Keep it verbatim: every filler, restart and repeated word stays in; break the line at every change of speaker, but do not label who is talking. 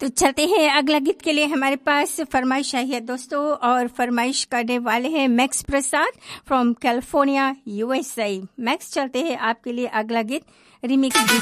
तो चलते हैं अगला गीत के लिए। हमारे पास फरमाइश आई है दोस्तों, और फरमाइश करने वाले हैं max Prasad from California USA. Max, चलते हैं आपके लिए अगला गीत, रिमिक्स गीत